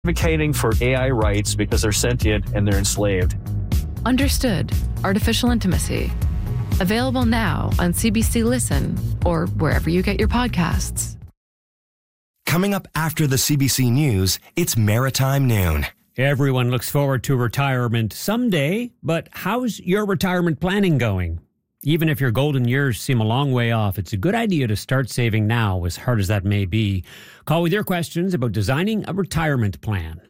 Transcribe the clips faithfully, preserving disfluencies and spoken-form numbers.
advocating for A I rights because they're sentient and they're enslaved. Understood. Artificial Intimacy. Available now on C B C Listen or wherever you get your podcasts. Coming up after the C B C News, it's Maritime Noon. Everyone looks forward to retirement someday, but how's your retirement planning going? Even if your golden years seem a long way off, it's a good idea to start saving now, as hard as that may be. Call with your questions about designing a retirement plan.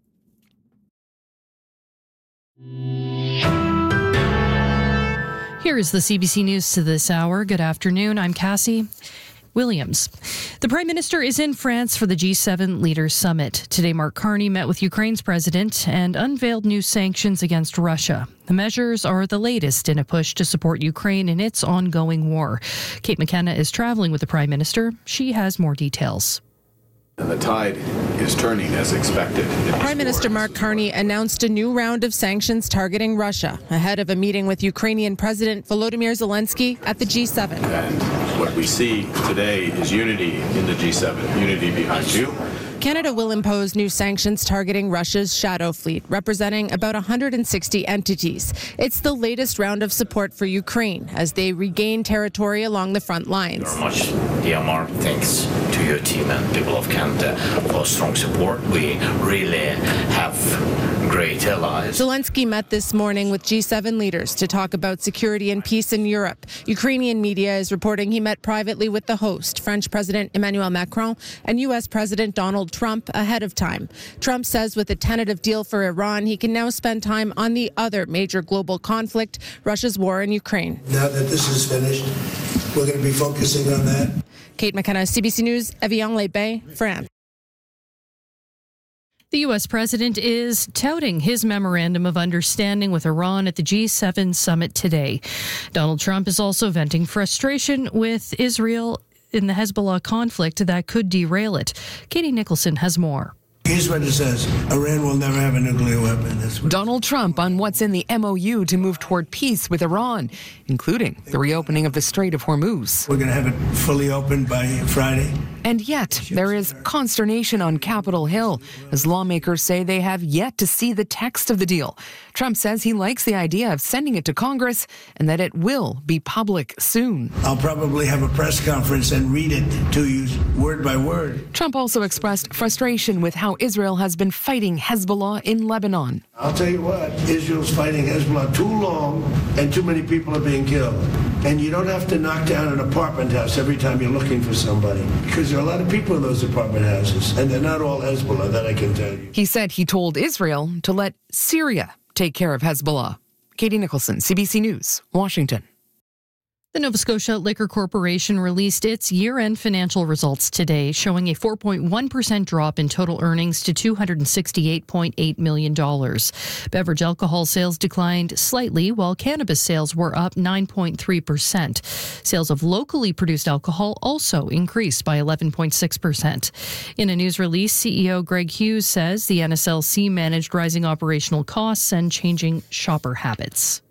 Here is the C B C News to this hour. Good afternoon. I'm Cassie Williams. The Prime Minister is in France for the G seven Leaders Summit. Today, Mark Carney met with Ukraine's president and unveiled new sanctions against Russia. The measures are the latest in a push to support Ukraine in its ongoing war. Kate McKenna is traveling with the Prime Minister. She has more details. And the tide is turning as expected. Prime Minister Mark Carney announced a new round of sanctions targeting Russia ahead of a meeting with Ukrainian President Volodymyr Zelensky at the G seven. And what we see today is unity in the G seven, unity behind you. Canada will impose new sanctions targeting Russia's shadow fleet, representing about one hundred sixty entities. It's the latest round of support for Ukraine as they regain territory along the front lines. Very much, dear Mark, thanks to your team and people of Canada for strong support. We really have great allies. Zelensky met this morning with G seven leaders to talk about security and peace in Europe. Ukrainian media is reporting he met privately with the host, French President Emmanuel Macron, and U S President Donald Trump ahead of time. Trump says with a tentative deal for Iran, he can now spend time on the other major global conflict, Russia's war in Ukraine. Now that this is finished, we're going to be focusing on that. Kate McKenna, C B C News, Evian-les-Bains, France. The U S president is touting his memorandum of understanding with Iran at the G seven summit today. Donald Trump is also venting frustration with Israel in the Hezbollah conflict that could derail it. Katie Nicholson has more. Here's what it says. Iran will never have a nuclear weapon. That's what Donald Trump on what's in the M O U to move toward peace with Iran, including the reopening of the Strait of Hormuz. We're going to have it fully open by Friday. And yet, there is consternation on Capitol Hill as lawmakers say they have yet to see the text of the deal. Trump says he likes the idea of sending it to Congress and that it will be public soon. I'll probably have a press conference and read it to you word by word. Trump also expressed frustration with how Israel has been fighting Hezbollah in Lebanon. I'll tell you what, Israel's fighting Hezbollah too long and too many people are being killed. And you don't have to knock down an apartment house every time you're looking for somebody, because there are a lot of people in those apartment houses, and they're not all Hezbollah, that I can tell you. He said he told Israel to let Syria take care of Hezbollah. Katie Nicholson, C B C News, Washington. The Nova Scotia Liquor Corporation released its year-end financial results today, showing a four point one percent drop in total earnings to two hundred sixty-eight point eight million dollars. Beverage alcohol sales declined slightly, while cannabis sales were up nine point three percent. Sales of locally produced alcohol also increased by eleven point six percent. In a news release, C E O Greg Hughes says the N S L C managed rising operational costs and changing shopper habits.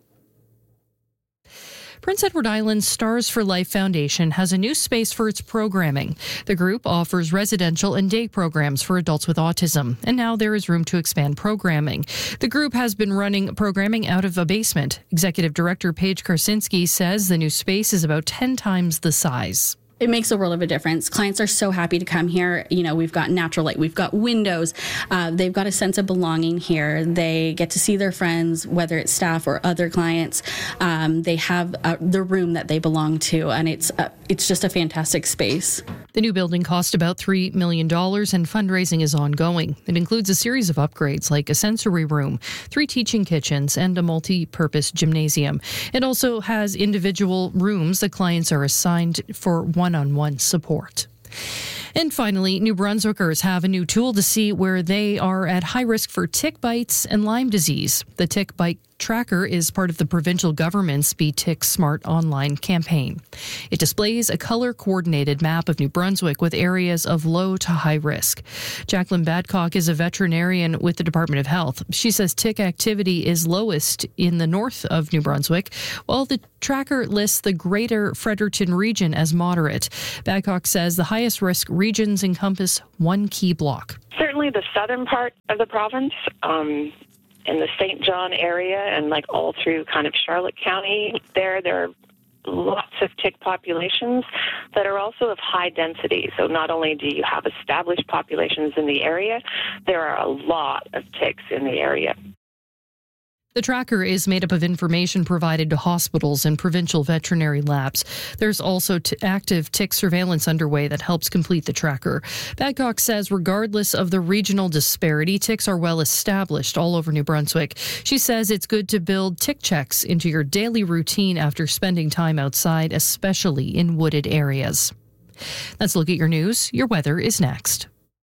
Prince Edward Island's Stars for Life Foundation has a new space for its programming. The group offers residential and day programs for adults with autism, and now there is room to expand programming. The group has been running programming out of a basement. Executive Director Paige Karsinski says the new space is about ten times the size. It makes a world of a difference. Clients are so happy to come here. You know, we've got natural light, we've got windows. Uh, they've got a sense of belonging here. They get to see their friends, whether it's staff or other clients. Um, they have uh, the room that they belong to, and it's uh, it's just a fantastic space. The new building cost about three million dollars, and fundraising is ongoing. It includes a series of upgrades like a sensory room, three teaching kitchens, and a multi-purpose gymnasium. It also has individual rooms that clients are assigned for one one-on-one support. And finally, New Brunswickers have a new tool to see where they are at high risk for tick bites and Lyme disease. The Tick Bite tracker is part of the provincial government's Be Tick Smart online campaign. It displays a color-coordinated map of New Brunswick with areas of low to high risk. Jacqueline Badcock is a veterinarian with the Department of Health. She says tick activity is lowest in the north of New Brunswick, while the tracker lists the greater Fredericton region as moderate. Badcock says the highest risk regions encompass one key block. Certainly the southern part of the province, um, in the Saint John area and like all through kind of Charlotte County, there, there are lots of tick populations that are also of high density. So not only do you have established populations in the area, there are a lot of ticks in the area. The tracker is made up of information provided to hospitals and provincial veterinary labs. There's also t- active tick surveillance underway that helps complete the tracker. Badcock says regardless of the regional disparity, ticks are well established all over New Brunswick. She says it's good to build tick checks into your daily routine after spending time outside, especially in wooded areas. Let's look at your news. Your weather is next.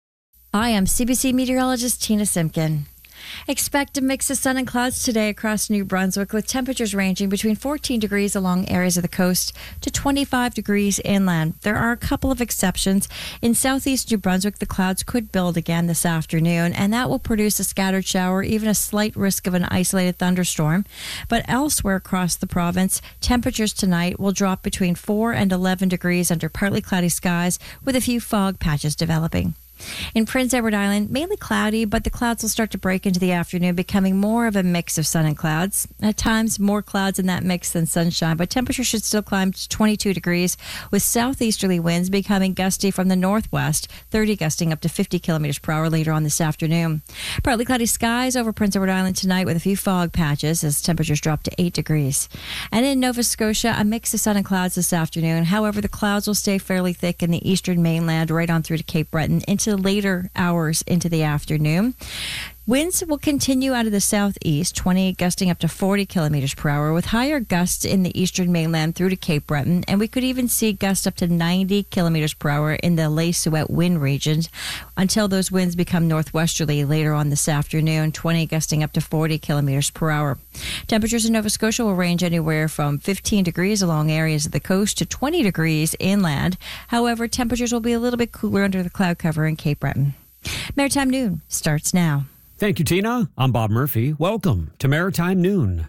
Hi, I'm C B C meteorologist Tina Simpkin. Expect a mix of sun and clouds today across New Brunswick, with temperatures ranging between fourteen degrees along areas of the coast to twenty-five degrees inland. There are a couple of exceptions. In southeast New Brunswick, the clouds could build again this afternoon, and that will produce a scattered shower, even a slight risk of an isolated thunderstorm. But elsewhere across the province, temperatures tonight will drop between four and eleven degrees under partly cloudy skies, with a few fog patches developing. In Prince Edward Island, mainly cloudy, but the clouds will start to break into the afternoon, becoming more of a mix of sun and clouds. At times, more clouds in that mix than sunshine, but temperatures should still climb to twenty-two degrees, with southeasterly winds becoming gusty from the northwest, thirty gusting up to fifty kilometers per hour later on this afternoon. Partly cloudy skies over Prince Edward Island tonight with a few fog patches as temperatures drop to eight degrees. And in Nova Scotia, a mix of sun and clouds this afternoon. However, the clouds will stay fairly thick in the eastern mainland right on through to Cape Breton into later hours into the afternoon. Winds will continue out of the southeast, twenty gusting up to forty kilometers per hour, with higher gusts in the eastern mainland through to Cape Breton, and we could even see gusts up to ninety kilometers per hour in the Les-Souette wind regions until those winds become northwesterly later on this afternoon, twenty gusting up to forty kilometers per hour. Temperatures in Nova Scotia will range anywhere from fifteen degrees along areas of the coast to twenty degrees inland. However, temperatures will be a little bit cooler under the cloud cover in Cape Breton. Maritime Noon starts now. Thank you, Tina. I'm Bob Murphy. Welcome to Maritime Noon.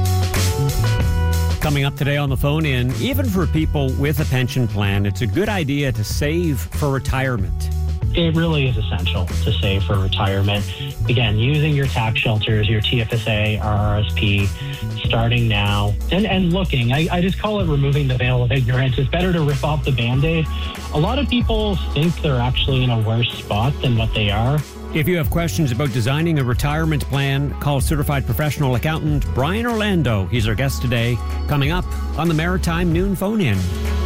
Coming up today on the phone in, even for people with a pension plan, it's a good idea to save for retirement. It really is essential to save for retirement. Again, using your tax shelters, your T F S A, R R S P, starting now, and, and looking. I, I just call it removing the veil of ignorance. It's better to rip off the Band-Aid. A lot of people think they're actually in a worse spot than what they are. If you have questions about designing a retirement plan, call certified professional accountant Brian Orlando. He's our guest today, coming up on the Maritime Noon phone-in.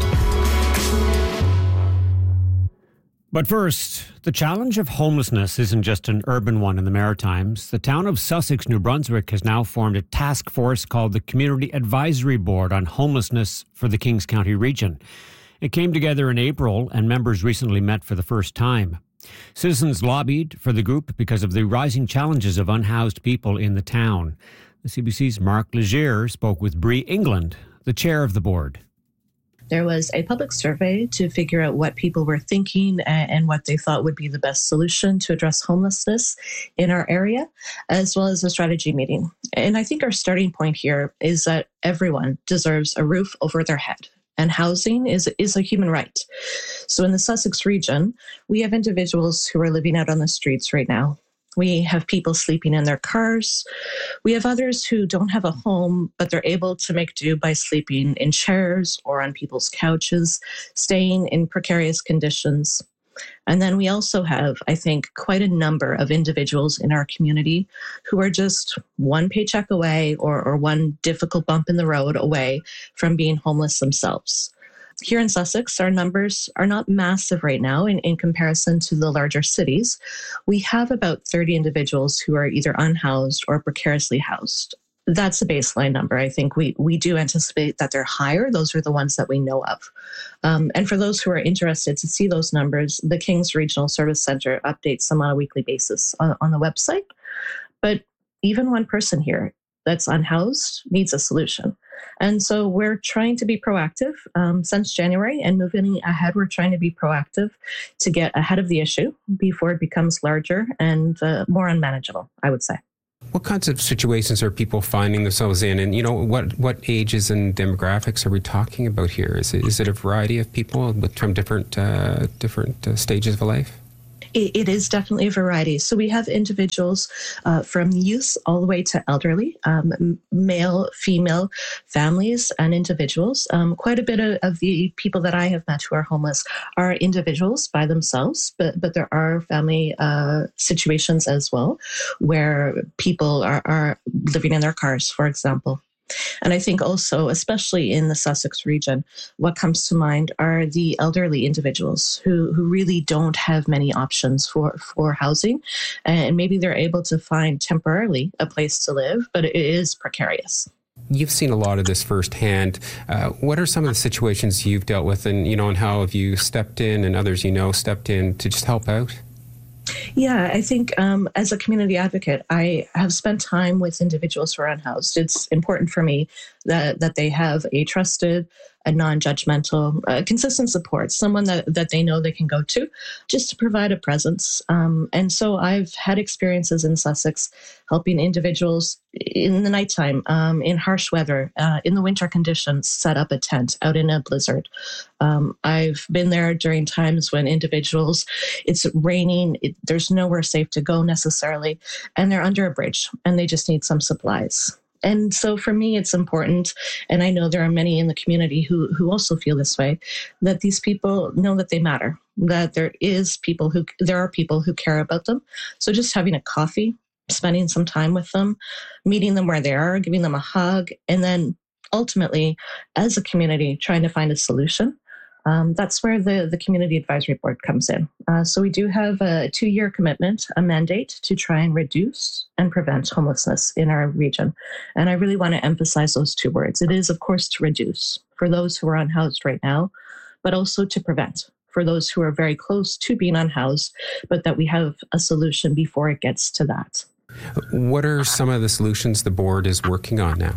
But first, the challenge of homelessness isn't just an urban one in the Maritimes. The town of Sussex, New Brunswick, has now formed a task force called the Community Advisory Board on Homelessness for the Kings County region. It came together in April, and members recently met for the first time. Citizens lobbied for the group because of the rising challenges of unhoused people in the town. The C B C's Mark Leger spoke with Bree England, the chair of the board. There was a public survey to figure out what people were thinking and what they thought would be the best solution to address homelessness in our area, as well as a strategy meeting. And I think our starting point here is that everyone deserves a roof over their head. And housing is, is a human right. So in the Sussex region, we have individuals who are living out on the streets right now. We have people sleeping in their cars. We have others who don't have a home, but they're able to make do by sleeping in chairs or on people's couches, staying in precarious conditions. And then we also have, I think, quite a number of individuals in our community who are just one paycheck away or, or one difficult bump in the road away from being homeless themselves. Here in Sussex, our numbers are not massive right now in, in comparison to the larger cities. We have about thirty individuals who are either unhoused or precariously housed. That's a baseline number. I think we, we do anticipate that they're higher. Those are the ones that we know of. Um, and for those who are interested to see those numbers, the Kings Regional Service Center updates them on a weekly basis on, on the website. But even one person here that's unhoused needs a solution. And so we're trying to be proactive um, since January, and moving ahead, we're trying to be proactive to get ahead of the issue before it becomes larger and uh, more unmanageable, I would say. What kinds of situations are people finding themselves in? And, you know, what, what ages and demographics are we talking about here? Is it, is it a variety of people with, from different, uh, different uh, stages of life? It, it is definitely a variety. So we have individuals uh, from youth all the way to elderly, um, male, female families and individuals. Um, quite a bit of, of the people that I have met who are homeless are individuals by themselves, but but there are family uh, situations as well where people are, are living in their cars, for example. And I think also, especially in the Sussex region, what comes to mind are the elderly individuals who, who really don't have many options for, for housing. And maybe they're able to find temporarily a place to live, but it is precarious. You've seen a lot of this firsthand. Uh, what are some of the situations you've dealt with, and, you know, and how have you stepped in and others, you know, stepped in to just help out? Yeah, I think um, as a community advocate, I have spent time with individuals who are unhoused. It's important for me that, that they have a trusted, a non-judgmental, uh, consistent support, someone that, that they know they can go to, just to provide a presence. Um, and so I've had experiences in Sussex helping individuals in the nighttime, um, in harsh weather, uh, in the winter conditions, set up a tent out in a blizzard. Um, I've been there during times when individuals, it's raining, it, there's nowhere safe to go necessarily, and they're under a bridge and they just need some supplies. And so for me, it's important, and I know there are many in the community who, who also feel this way, that these people know that they matter, that there is people who, there are people who care about them. So just having a coffee, spending some time with them, meeting them where they are, giving them a hug, and then ultimately, as a community, trying to find a solution. Um, that's where the, the Community Advisory Board comes in. Uh, so we do have a two-year commitment, a mandate to try and reduce and prevent homelessness in our region. And I really want to emphasize those two words. It is, of course, to reduce for those who are unhoused right now, but also to prevent for those who are very close to being unhoused, but that we have a solution before it gets to that. What are some of the solutions the board is working on now?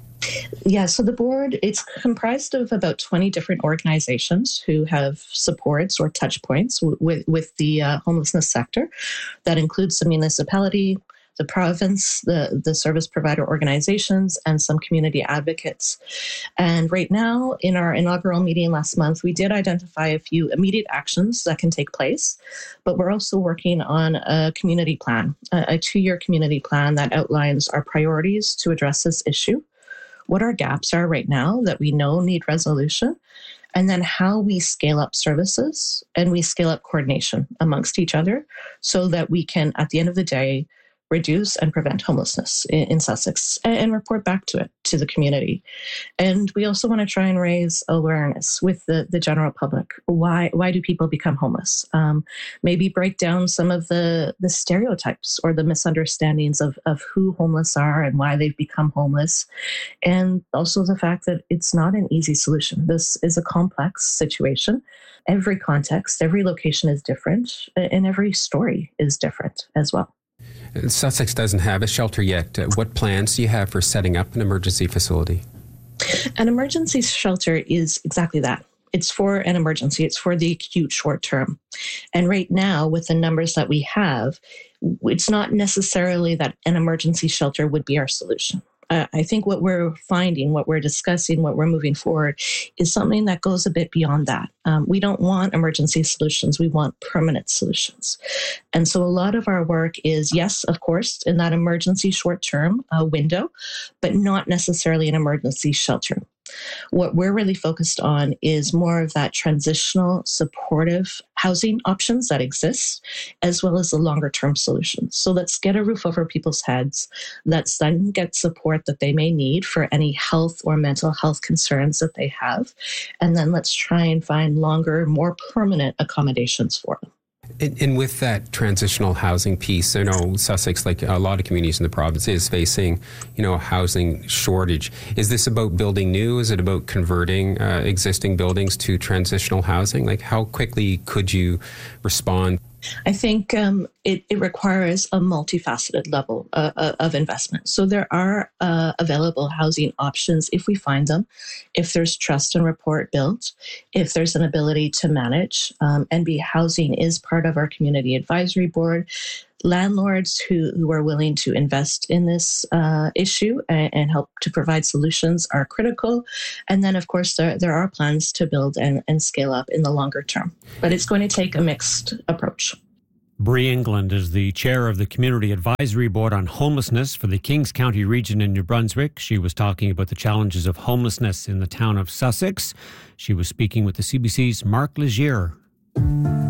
Yeah, so the board, it's comprised of about twenty different organizations who have supports or touch points w- with, with the uh, homelessness sector. That includes the municipality, the province, the, the service provider organizations, and some community advocates. And right now, in our inaugural meeting last month, we did identify a few immediate actions that can take place, but we're also working on a community plan, a, a two-year community plan that outlines our priorities to address this issue, what our gaps are right now that we know need resolution, and then how we scale up services and we scale up coordination amongst each other so that we can, at the end of the day, reduce and prevent homelessness in, in Sussex and, and report back to it, to the community. And we also want to try and raise awareness with the, the general public. Why why do people become homeless? Um, maybe break down some of the, the stereotypes or the misunderstandings of, of who homeless are and why they've become homeless. And also the fact that it's not an easy solution. This is a complex situation. Every context, every location is different, and every story is different as well. Sussex doesn't have a shelter yet. Uh, what plans do you have for setting up an emergency facility? An emergency shelter is exactly that. It's for an emergency. It's for the acute short term. And right now, with the numbers that we have, it's not necessarily that an emergency shelter would be our solution. Uh, I think what we're finding, what we're discussing, what we're moving forward is something that goes a bit beyond that. Um, we don't want emergency solutions. We want permanent solutions. And so a lot of our work is, yes, of course, in that emergency short-term uh, window, but not necessarily an emergency shelter. What we're really focused on is more of that transitional, supportive housing options that exist, as well as the longer term solutions. So let's get a roof over people's heads. Let's then get support that they may need for any health or mental health concerns that they have. And then let's try and find longer, more permanent accommodations for them. And, and with that transitional housing piece, I know Sussex, like a lot of communities in the province, is facing, you know, a housing shortage. Is this about building new? Is it about converting uh, existing buildings to transitional housing? Like, how quickly could you respond I think um, it, it requires a multifaceted level uh, uh, of investment. So there are uh, available housing options if we find them, if there's trust and rapport built, if there's an ability to manage. Um, N B Housing is part of our community advisory board. Landlords who, who are willing to invest in this uh, issue and, and help to provide solutions are critical. And then, of course, there, there are plans to build and, and scale up in the longer term. But it's going to take a mixed approach. Bree England is the chair of the Community Advisory Board on Homelessness for the Kings County region in New Brunswick. She was talking about the challenges of homelessness in the town of Sussex. She was speaking with the C B C's Mark Legier.